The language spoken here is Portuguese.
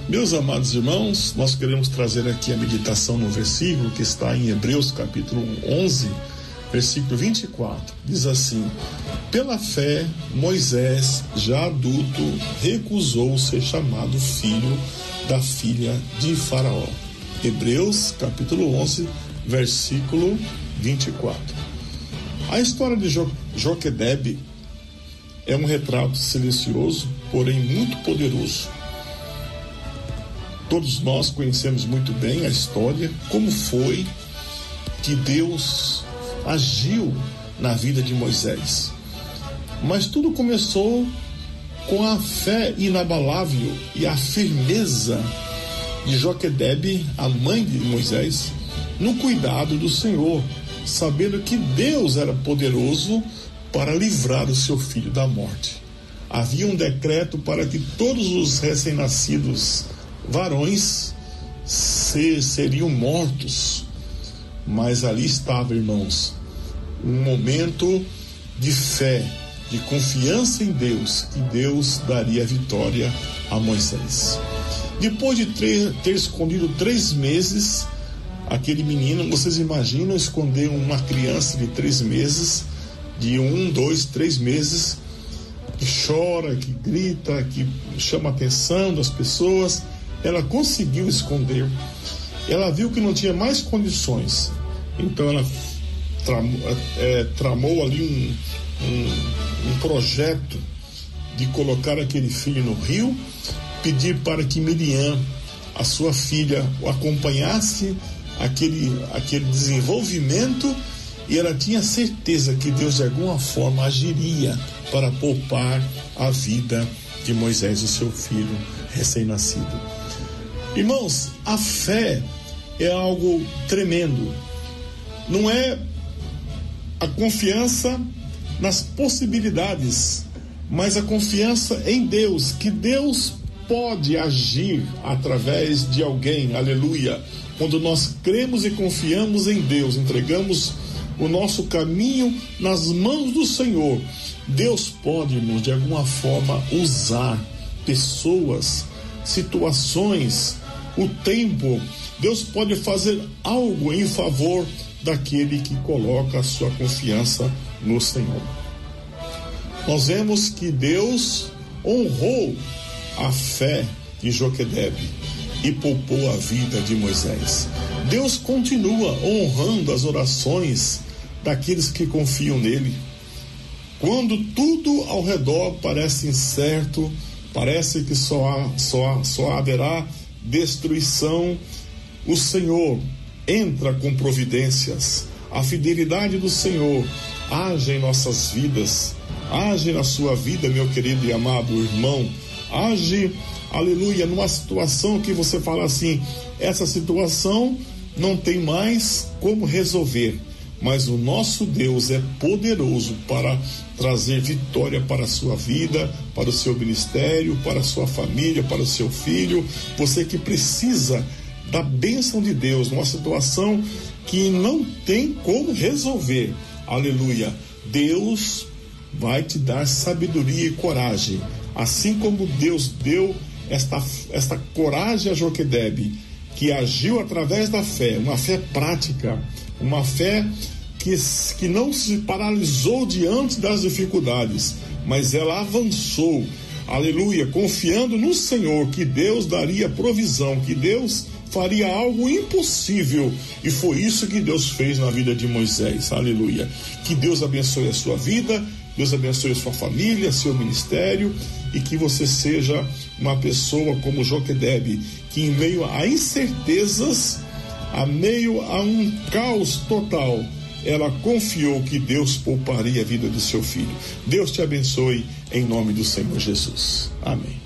Meus amados irmãos, nós queremos trazer aqui a meditação no versículo que está em Hebreus capítulo 11, versículo 24. Diz assim: pela fé, Moisés, já adulto, recusou ser chamado filho da filha de Faraó. Hebreus capítulo 11, versículo 24. A história de Joquedebe é um retrato silencioso, porém muito poderoso. Todos nós conhecemos muito bem a história, como foi que Deus agiu na vida de Moisés. Mas tudo começou com a fé inabalável e a firmeza de Joquedebe, a mãe de Moisés, no cuidado do Senhor, sabendo que Deus era poderoso para livrar o seu filho da morte. Havia um decreto para que todos os recém-nascidos varões seriam mortos, mas ali estava, irmãos, um momento de fé, de confiança em Deus, que Deus daria a vitória a Moisés. Depois de ter escondido 3 meses aquele menino, vocês imaginam esconder uma criança de 3 meses, de 1, 2, 3 meses, que chora, que grita, que chama a atenção das pessoas? Ela conseguiu esconder. Ela viu que não tinha mais condições, então ela tramou ali um projeto de colocar aquele filho no rio, pedir para que Miriam, a sua filha, o acompanhasse aquele desenvolvimento, e ela tinha certeza que Deus de alguma forma agiria para poupar a vida de Moisés, o seu filho recém-nascido. Irmãos, a fé é algo tremendo. Não é a confiança nas possibilidades, mas a confiança em Deus, que Deus pode agir através de alguém. Aleluia! Quando nós cremos e confiamos em Deus, entregamos o nosso caminho nas mãos do Senhor, Deus pode, irmãos, de alguma forma usar pessoas, situações, o tempo. Deus pode fazer algo em favor daquele que coloca a sua confiança no Senhor. Nós vemos que Deus honrou a fé de Joquedebe e poupou a vida de Moisés. Deus continua honrando as orações daqueles que confiam nele. Quando tudo ao redor parece incerto, parece que só haverá destruição, o Senhor entra com providências. A fidelidade do Senhor age em nossas vidas, age na sua vida, meu querido e amado irmão. Age, aleluia, numa situação que você fala assim: essa situação não tem mais como resolver, mas o nosso Deus é poderoso para trazer vitória para a sua vida, para o seu ministério, para a sua família, para o seu filho. Você que precisa da bênção de Deus numa situação que não tem como resolver, aleluia, Deus vai te dar sabedoria e coragem, assim como Deus deu esta coragem a Joquedebe, que agiu através da fé, uma fé prática, uma fé que não se paralisou diante das dificuldades, mas ela avançou, aleluia, confiando no Senhor, que Deus daria provisão, que Deus faria algo impossível, e foi isso que Deus fez na vida de Moisés, aleluia. Que Deus abençoe a sua vida, Deus abençoe a sua família, seu ministério, e que você seja uma pessoa como Joquedebe, que em meio a incertezas, a meio a um caos total, ela confiou que Deus pouparia a vida do seu filho. Deus te abençoe em nome do Senhor Jesus. Amém.